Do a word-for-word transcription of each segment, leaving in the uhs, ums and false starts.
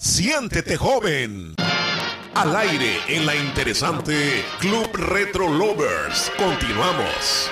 Siéntete joven. Al aire en la interesante Club Retro Lovers. Continuamos.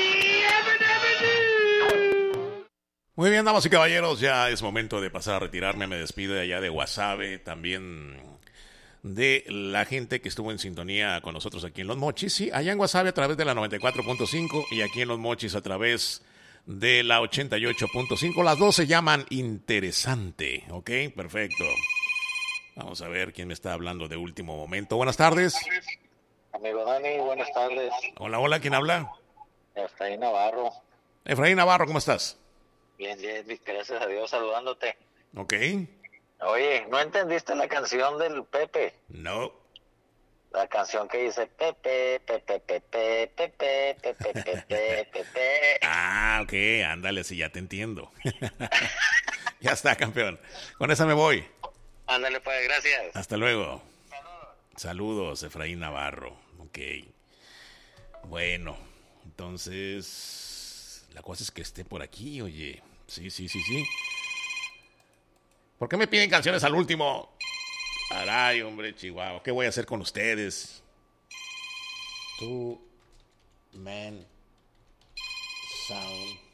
Muy bien, damas y caballeros, ya es momento de pasar a retirarme. Me despido de allá de Guasave, también de la gente que estuvo en sintonía con nosotros aquí en Los Mochis. Sí, allá en Guasave a través de la noventa y cuatro punto cinco y aquí en Los Mochis a través de la ochenta y ocho punto cinco. Las dos se llaman Interesante, ¿ok? Perfecto. Vamos a ver quién me está hablando de último momento. Buenas tardes. Amigo Dani, buenas tardes. Hola, hola, ¿quién habla? Efraín Navarro. Efraín Navarro, ¿cómo estás? Bien, bien, gracias a Dios, saludándote. Ok. Oye, ¿no entendiste la canción del Pepe? No. La canción que dice Pepe, Pepe, Pepe, Pepe, Pepe, Pepe, Pepe. Ah, ok, ándale, sí, ya te entiendo. Ya está, campeón. Con esa me voy. Ándale, pues, gracias. Hasta luego. Saludos. Saludos, Efraín Navarro. Ok. Bueno, entonces, la cosa es que esté por aquí, oye. Sí, sí, sí, sí. ¿Por qué me piden canciones al último? Caray, hombre, Chihuahua. ¿Qué voy a hacer con ustedes? Two Man Sound.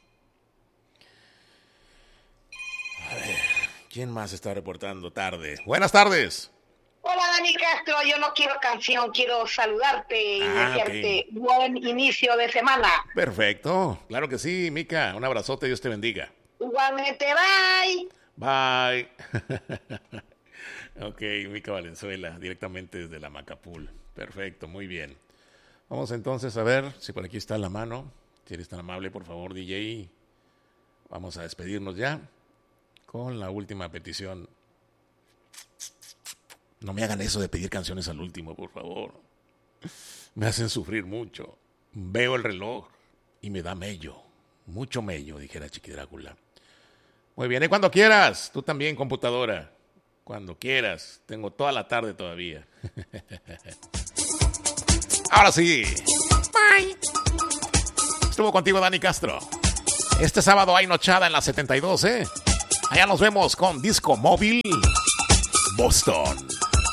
A ver, ¿quién más está reportando tarde? Buenas tardes. Hola, Dani Castro. Yo no quiero canción, quiero saludarte y Ah, desearte ok. buen inicio de semana. Perfecto. Claro que sí, Mica. Un abrazote, Dios te bendiga. Igualmente, bye. Bye. Ok, Mica Valenzuela, directamente desde la Macapul. Perfecto, muy bien. Vamos entonces a ver si por aquí está la mano. Si eres tan amable, por favor, D J. Vamos a despedirnos ya con la última petición. No me hagan eso de pedir canciones al último, por favor. Me hacen sufrir mucho. Veo el reloj y me da mello. Mucho mello, dijera Chiqui Drácula. Muy bien, y cuando quieras, tú también, computadora. Cuando quieras, tengo toda la tarde todavía. Ahora sí. Bye. Estuvo contigo Dani Castro. Este sábado hay nochada en la setenta y dos, ¿eh? Allá nos vemos con Disco Móvil Boston.